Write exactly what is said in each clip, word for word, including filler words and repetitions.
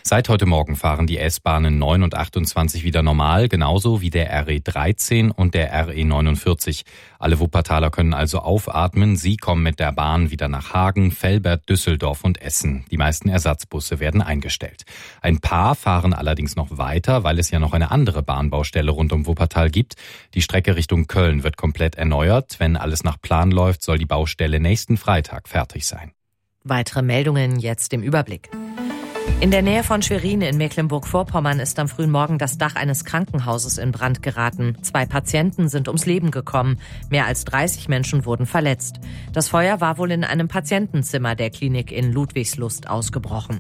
Seit heute Morgen fahren die S-Bahnen neun und achtundzwanzig wieder normal, genauso wie der R E dreizehn und der R E neunundvierzig. Alle Wuppertaler können also aufatmen. Sie kommen mit der Bahn wieder nach Hagen, Velbert, Düsseldorf und Essen. Die meisten Ersatzbusse werden eingestellt. Ein paar fahren allerdings noch weiter, weil es ja noch eine andere Bahnbaustelle rund um Wuppertal gibt. Die Strecke Richtung Köln wird komplett erneuert. Wenn alles nach Plan läuft, soll die Baustelle nächsten Freitag fertig sein. Weitere Meldungen jetzt im Überblick. In der Nähe von Schwerin in Mecklenburg-Vorpommern ist am frühen Morgen das Dach eines Krankenhauses in Brand geraten. Zwei Patienten sind ums Leben gekommen. Mehr als dreißig Menschen wurden verletzt. Das Feuer war wohl in einem Patientenzimmer der Klinik in Ludwigslust ausgebrochen.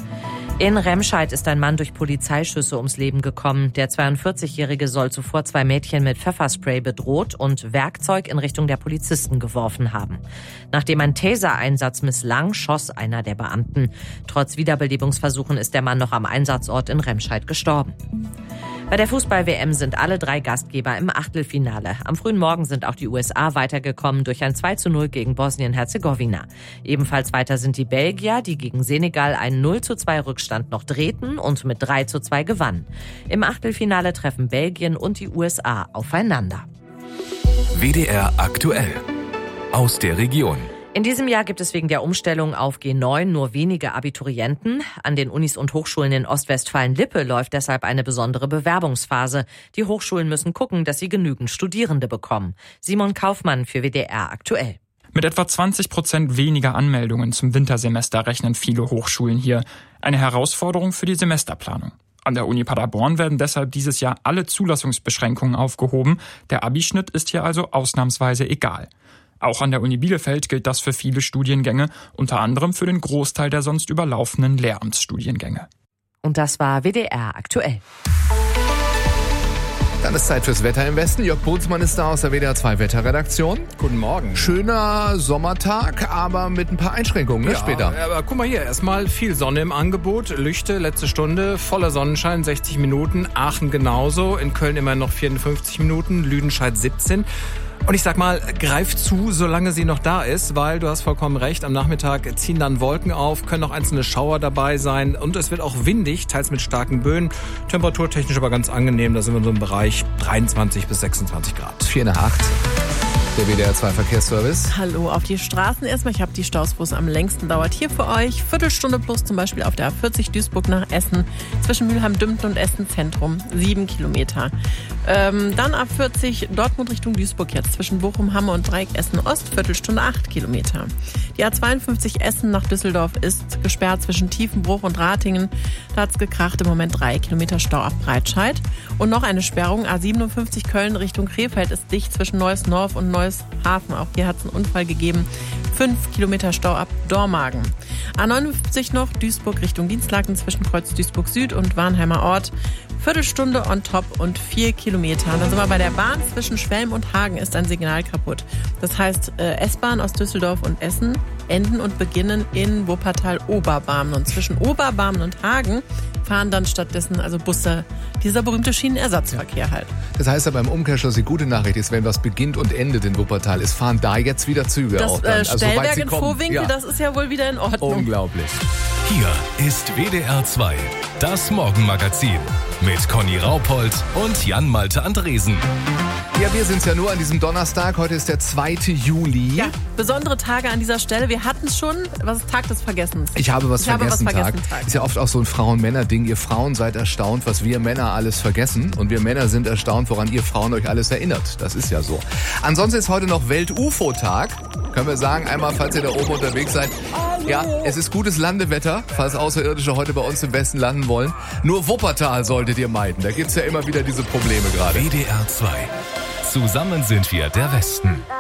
In Remscheid ist ein Mann durch Polizeischüsse ums Leben gekommen. Der zweiundvierzigjährige soll zuvor zwei Mädchen mit Pfefferspray bedroht und Werkzeug in Richtung der Polizisten geworfen haben. Nachdem ein Taser-Einsatz misslang, schoss einer der Beamten. Trotz Wiederbelebungsversuchen ist der Mann noch am Einsatzort in Remscheid gestorben. Bei der Fußball-W M sind alle drei Gastgeber im Achtelfinale. Am frühen Morgen sind auch die U S A weitergekommen durch ein zwei zu null gegen Bosnien-Herzegowina. Ebenfalls weiter sind die Belgier, die gegen Senegal einen null zu zwei Rückstand noch drehten und mit drei zu zwei gewannen. Im Achtelfinale treffen Belgien und die U S A aufeinander. W D R aktuell aus der Region. In diesem Jahr gibt es wegen der Umstellung auf G neun nur wenige Abiturienten. An den Unis und Hochschulen in Ostwestfalen-Lippe läuft deshalb eine besondere Bewerbungsphase. Die Hochschulen müssen gucken, dass sie genügend Studierende bekommen. Simon Kaufmann für W D R aktuell. Mit etwa zwanzig Prozent weniger Anmeldungen zum Wintersemester rechnen viele Hochschulen hier. Eine Herausforderung für die Semesterplanung. An der Uni Paderborn werden deshalb dieses Jahr alle Zulassungsbeschränkungen aufgehoben. Der Abischnitt ist hier also ausnahmsweise egal. Auch an der Uni Bielefeld gilt das für viele Studiengänge, unter anderem für den Großteil der sonst überlaufenden Lehramtsstudiengänge. Und das war W D R aktuell. Dann ist Zeit fürs Wetter im Westen. Jörg Bootsmann ist da aus der W D R zwei Wetterredaktion. Guten Morgen. Schöner Sommertag, aber mit ein paar Einschränkungen, ne, ja, später. Aber guck mal hier, erstmal viel Sonne im Angebot. Lüchte, letzte Stunde, voller Sonnenschein, sechzig Minuten. Aachen genauso, in Köln immer noch vierundfünfzig Minuten, Lüdenscheid siebzehn. Und ich sag mal, greif zu, solange sie noch da ist, weil du hast vollkommen recht, am Nachmittag ziehen dann Wolken auf, können auch einzelne Schauer dabei sein und es wird auch windig, teils mit starken Böen, temperaturtechnisch aber ganz angenehm, da sind wir in so einem Bereich dreiundzwanzig bis sechsundzwanzig Grad. vier nach acht. Der W D R zwei Verkehrsservice. Hallo, auf die Straßen erstmal. Ich habe die Staus, wo es am längsten dauert, hier für euch. Viertelstunde plus zum Beispiel auf der A vierzig Duisburg nach Essen. Zwischen Mülheim-Dümpten und Essen Zentrum. Sieben Kilometer. Ähm, dann A vierzig Dortmund Richtung Duisburg jetzt. Zwischen Bochum, Hamme und Dreieck Essen Ost. Viertelstunde acht Kilometer. Die A zweiundfünfzig Essen nach Düsseldorf ist gesperrt zwischen Tiefenbruch und Ratingen. Da hat es gekracht. Im Moment drei Kilometer Stau ab Breitscheid. Und noch eine Sperrung. A siebenundfünfzig Köln Richtung Krefeld ist dicht zwischen Neues Norf und Neues Hafen. Auch hier hat es einen Unfall gegeben. Fünf Kilometer Stau ab Dormagen. A neunundfünfzig noch Duisburg Richtung Dienstlaken zwischen Kreuz Duisburg Süd und Warnheimer Ort. Viertelstunde on top und vier Kilometer. Dann sind wir bei der Bahn. Zwischen Schwelm und Hagen ist ein Signal kaputt. Das heißt, äh, S-Bahn aus Düsseldorf und Essen enden und beginnen in Wuppertal-Oberbarmen. Und zwischen Oberbarmen und Hagen fahren dann stattdessen also Busse, dieser berühmte Schienenersatzverkehr halt. Das heißt aber im Umkehrschluss, die gute Nachricht ist, wenn was beginnt und endet in Wuppertal, es fahren da jetzt wieder Züge das, auch dann. Das äh, Stellwerk also, in Vohwinkel, ja. Das ist ja wohl wieder in Ordnung. Unglaublich. Hier ist W D R zwei, das Morgenmagazin mit Conny Raupold und Jan-Malte Andresen. Ja, wir sind's ja nur an diesem Donnerstag. Heute ist der zweite Juli. Ja, besondere Tage an dieser Stelle. Wir hatten es schon. Was ist Tag des Vergessens? Ich habe was ich vergessen, habe was vergessen Tag. Tag. Ist ja oft auch so ein Frauen-Männer-Ding. Ihr Frauen seid erstaunt, was wir Männer alles vergessen. Und wir Männer sind erstaunt, woran ihr Frauen euch alles erinnert. Das ist ja so. Ansonsten ist heute noch Welt-U F O-Tag. Können wir sagen, einmal, falls ihr da oben unterwegs seid. Ja, es ist gutes Landewetter, falls Außerirdische heute bei uns im Westen landen wollen. Nur Wuppertal solltet ihr meiden. Da gibt's ja immer wieder diese Probleme gerade. W D R zwei. Zusammen sind wir der Westen.